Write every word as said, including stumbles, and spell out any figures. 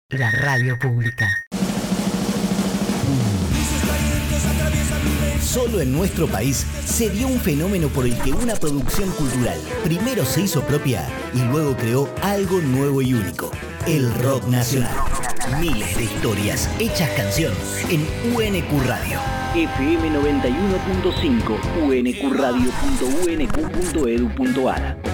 la radio pública. Solo en nuestro país se dio un fenómeno por el que una producción cultural primero se hizo propia y luego creó algo nuevo y único: el rock nacional. Miles de historias hechas canción en U N Q Radio. F M noventa y uno punto cinco, u n q radio punto u n q punto e d u punto a r.